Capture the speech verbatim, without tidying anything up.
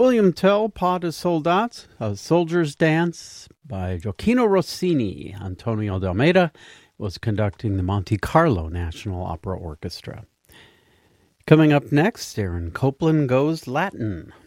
William Tell, Pas de Soldats, A Soldier's Dance by Gioacchino Rossini. Antonio de Almeida was conducting the Monte Carlo National Opera Orchestra. Coming up next, Aaron Copland Goes Latin.